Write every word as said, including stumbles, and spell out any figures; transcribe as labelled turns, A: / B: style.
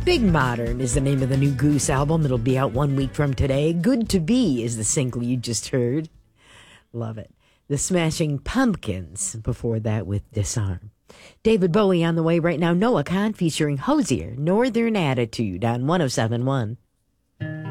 A: Big Modern is the name of the new Goose album. It'll be out one week from today. Good to Be is the single you just heard. Love it. The Smashing Pumpkins before that with Disarm. David Bowie on the way right now. Noah Kahn featuring Hosier, Northern Attitude on one oh seven point one.